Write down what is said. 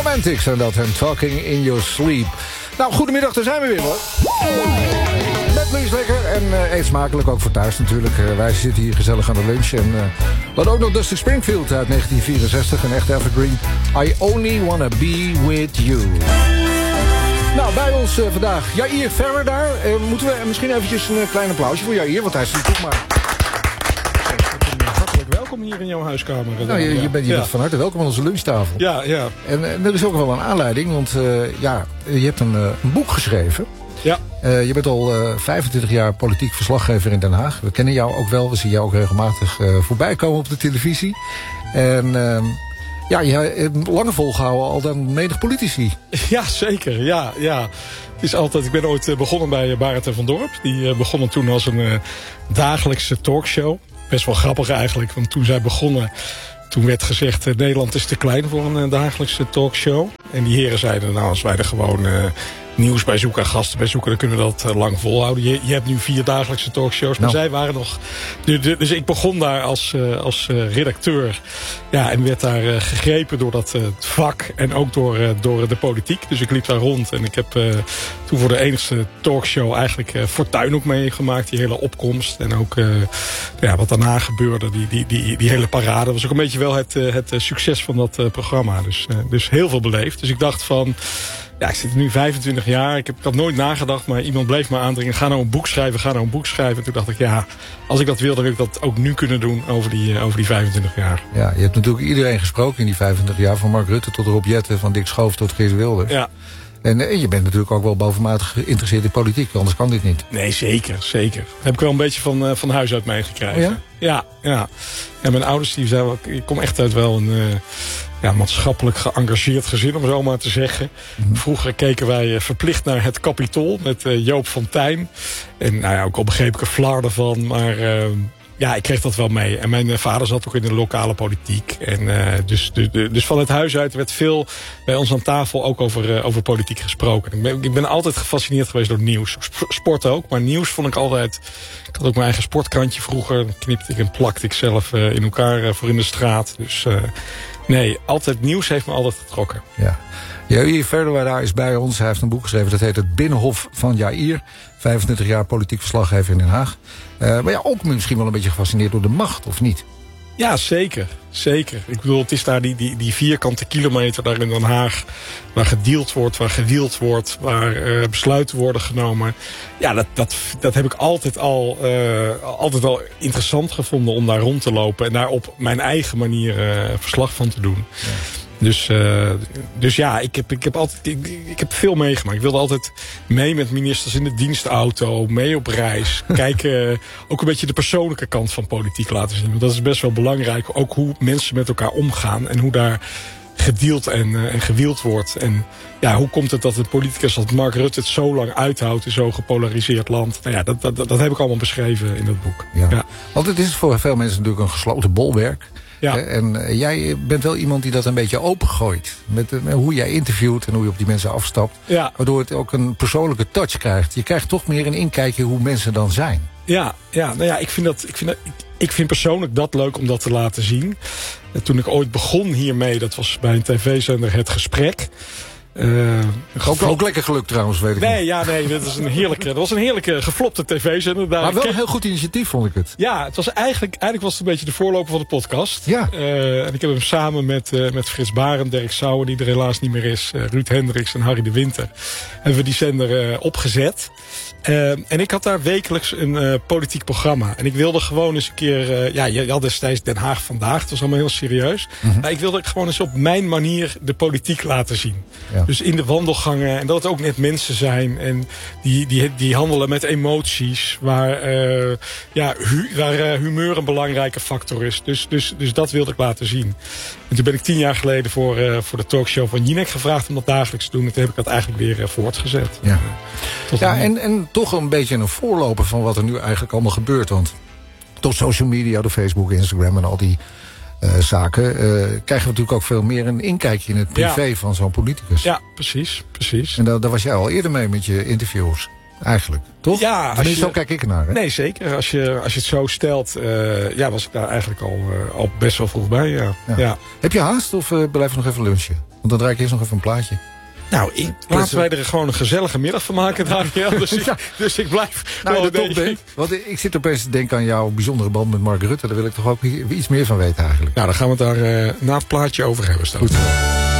Romantics en dat en Talking in Your Sleep. Nou, goedemiddag, daar zijn we weer hoor. Met Luus Lekker en eet smakelijk, ook voor thuis natuurlijk. Wij zitten hier gezellig aan de lunch. En wat ook nog Dusty Springfield uit 1964, een echt evergreen. I Only Wanna Be With You. Nou, bij ons vandaag Jair Ferrer daar. Moeten we misschien eventjes een klein applausje voor Jair, want hij is natuurlijk maar... Welkom hier in jouw huiskamer. Nou, je bent van harte welkom aan onze lunchtafel. Ja. En er is ook wel een aanleiding, want je hebt een boek geschreven. Ja. Je bent al 25 jaar politiek verslaggever in Den Haag. We kennen jou ook wel, we zien jou ook regelmatig voorbij komen op de televisie. En je hebt lange volgehouden al dan menig politici. Ja, zeker. Ja. Het is altijd, ik ben ooit begonnen bij Barend en van Dorp. Die begonnen toen als een dagelijkse talkshow. Best wel grappig eigenlijk, want toen zij begonnen... toen werd gezegd, Nederland is te klein voor een dagelijkse talkshow. En die heren zeiden, nou, als wij er gewoon nieuws bij zoeken... en gasten bij zoeken, dan kunnen we dat lang volhouden. Je hebt nu 4 dagelijkse talkshows, maar zij waren nog... Dus ik begon daar als redacteur. Ja, en werd daar gegrepen door dat vak en ook door de politiek. Dus ik liep daar rond en ik heb toen voor de enigste talkshow... eigenlijk Fortuyn ook meegemaakt, die hele opkomst. En ook wat daarna gebeurde, die hele parade. Dat was ook een beetje wel het succes van dat programma. Dus heel veel beleefd. Dus ik dacht van... Ja, ik zit er nu 25 jaar. Ik had nooit nagedacht, maar iemand bleef me aandringen. Ga nou een boek schrijven. En toen dacht ik, ja, als ik dat wil, dan wil ik dat ook nu kunnen doen over die 25 jaar. Ja, je hebt natuurlijk iedereen gesproken in die 25 jaar. Van Mark Rutte tot Rob Jetten, van Dick Schoof tot Geert Wilders. Ja. En je bent natuurlijk ook wel bovenmatig geïnteresseerd in politiek, anders kan dit niet. Nee, zeker. Dat heb ik wel een beetje van huis uit meegekregen. Oh ja? Ja. En mijn ouders die zeiden, ik kom echt uit wel een... maatschappelijk geëngageerd gezin, om zo maar te zeggen. Vroeger keken wij verplicht naar het Capitool met Joop van Tijn. En ook al begreep ik er flarden van, maar ik kreeg dat wel mee. En mijn vader zat ook in de lokale politiek. En dus van het huis uit werd veel bij ons aan tafel ook over politiek gesproken. Ik ben altijd gefascineerd geweest door nieuws. Sport ook, maar nieuws vond ik altijd... Ik had ook mijn eigen sportkrantje vroeger. Knipte ik en plakte ik zelf in elkaar voor in de straat. Dus... Nee, altijd nieuws heeft me altijd getrokken. Ja. Jair Ferrer is bij ons. Hij heeft een boek geschreven, dat heet Het Binnenhof van Jair. 25 jaar politiek verslaggever in Den Haag. Maar ook misschien wel een beetje gefascineerd door de macht, of niet? Ja, zeker. Ik bedoel, het is daar die vierkante kilometer daar in Den Haag... waar gedeeld wordt, waar gewield wordt, waar besluiten worden genomen. Ja, dat heb ik altijd wel interessant gevonden om daar rond te lopen... en daar op mijn eigen manier verslag van te doen. Ja. Dus ik heb veel meegemaakt. Ik wilde altijd mee met ministers in de dienstauto, mee op reis. Kijken, ook een beetje de persoonlijke kant van politiek laten zien. Want dat is best wel belangrijk. Ook hoe mensen met elkaar omgaan en hoe daar gedeeld en gewield wordt. En ja, hoe komt het dat een politicus als Mark Rutte het zo lang uithoudt in zo'n gepolariseerd land? Nou ja, dat heb ik allemaal beschreven in dat boek. Ja. Want het is voor veel mensen natuurlijk een gesloten bolwerk. Ja. En jij bent wel iemand die dat een beetje opengooit. Met hoe jij interviewt en hoe je op die mensen afstapt. Ja. Waardoor het ook een persoonlijke touch krijgt. Je krijgt toch meer een inkijkje hoe mensen dan zijn. Ik vind persoonlijk dat leuk om dat te laten zien. En toen ik ooit begon hiermee, dat was bij een tv-zender Het Gesprek. Ook lekker geluk trouwens, weet ik Nee, dat was een heerlijke geflopte tv-zender. Maar wel een heel goed initiatief, vond ik het. Ja, het was eigenlijk was het een beetje de voorloper van de podcast. Ja. En ik heb hem samen met Frits Barend, Dirk Sauer, die er helaas niet meer is, Ruud Hendricks en Harry de Winter, hebben we die zender opgezet. En ik had daar wekelijks een politiek programma. En ik wilde gewoon eens een keer... je had destijds Den Haag Vandaag. Het was allemaal heel serieus. Maar ik wilde gewoon eens op mijn manier de politiek laten zien. Ja. Dus in de wandelgangen. En dat het ook net mensen zijn. En die handelen met emoties. Waar humeur een belangrijke factor is. Dus dat wilde ik laten zien. En toen ben ik 10 jaar geleden voor de talkshow van Jinek gevraagd om dat dagelijks te doen. En toen heb ik dat eigenlijk weer voortgezet. Ja, en toch een beetje een voorloper van wat er nu eigenlijk allemaal gebeurt. Want tot social media, door Facebook, Instagram en al die zaken... krijgen we natuurlijk ook veel meer een inkijkje in het privé van zo'n politicus. Ja, precies. En daar was jij al eerder mee met je interviews. eigenlijk. Toch? Ja, Tenminste, zo kijk ik ernaar. Hè? Nee, zeker. Als je het zo stelt, was ik daar eigenlijk al best wel vroeg bij. Ja. Heb je haast of blijf je nog even lunchen? Want dan draai ik eerst nog even een plaatje. Nou, laten wij er gewoon een gezellige middag van maken, Daniel. Dus ik blijf... Nou, dat top bent. Want ik zit opeens te denken aan jouw bijzondere band met Mark Rutte. Daar wil ik toch ook iets meer van weten eigenlijk. Nou, dan gaan we het daar na het plaatje over hebben staan. Goed zo.